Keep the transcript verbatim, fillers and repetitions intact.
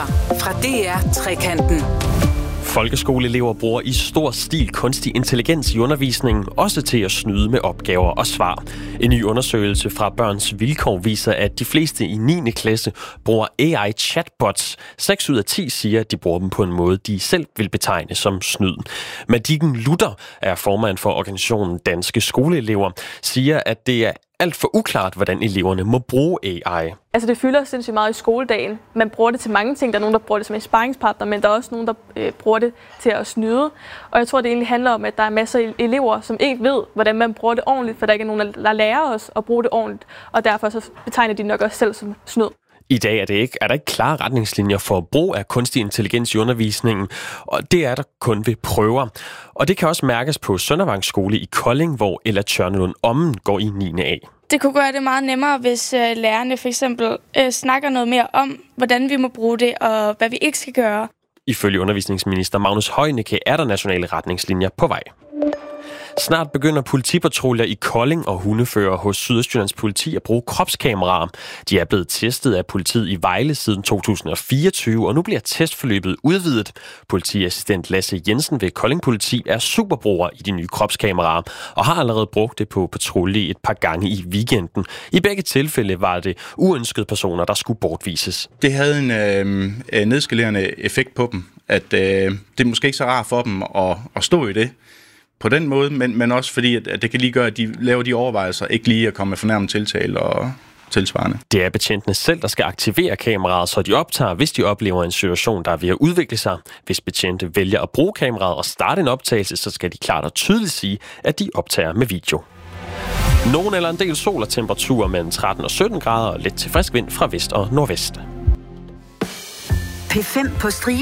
Nyheder fra D R Trekanten. Folkeskoleelever bruger i stor stil kunstig intelligens i undervisningen, også til at snyde med opgaver og svar. En ny undersøgelse fra Børns Vilkår viser, at de fleste i niende klasse bruger A I-chatbots. seks ud af ti siger, at de bruger dem på en måde, de selv vil betegne som snyd. Madikken Luther er formand for organisationen Danske Skoleelever, siger, at det er alt for uklart, hvordan eleverne må bruge A I. Altså det fylder sindssygt meget i skoledagen. Man bruger det til mange ting. Der er nogen, der bruger det som en sparringspartner, men der er også nogen, der øh, bruger det til at snyde. Og jeg tror, det egentlig handler om, at der er masser af elever, som ikke ved, hvordan man bruger det ordentligt, for der ikke er nogen, der lærer os at bruge det ordentligt. Og derfor så betegner de nok også selv som snyd. I dag er, det ikke, er der ikke klare retningslinjer for brug af kunstig intelligens i undervisningen, og det er der kun ved prøver. Og det kan også mærkes på Søndervang Skole i Kolding, hvor Ella Tjørnelund Ommen går i niende A. Det kunne gøre det meget nemmere, hvis øh, lærerne for eksempel øh, snakker noget mere om, hvordan vi må bruge det, og hvad vi ikke skal gøre. Ifølge undervisningsminister Magnus Heunicke er der nationale retningslinjer på vej. Snart begynder politipatruljer i Kolding og hundefører hos Sydøstjyllands politi at bruge kropskameraer. De er blevet testet af politiet i Vejle siden to tusind og fireogtyve, og nu bliver testforløbet udvidet. Politiassistent Lasse Jensen ved Kolding Politi er superbruger i de nye kropskameraer, og har allerede brugt det på patrulje et par gange i weekenden. I begge tilfælde var det uønskede personer, der skulle bortvises. Det havde en øh, nedskalerende effekt på dem, at øh, det er måske ikke så rart for dem at, at stå i det på den måde, men, men også fordi, at, at det kan lige gøre, at de laver de overvejelser, ikke lige at komme med fornærmet tiltale og tilsvarende. Det er betjentene selv, der skal aktivere kameraet, så de optager, hvis de oplever en situation, der er ved at udvikle sig. Hvis betjente vælger at bruge kameraet og starte en optagelse, så skal de klart og tydeligt sige, at de optager med video. Nogen eller en del sol og temperaturer mellem tretten og sytten grader og let til frisk vind fra vest og nordvest. P fem på stribe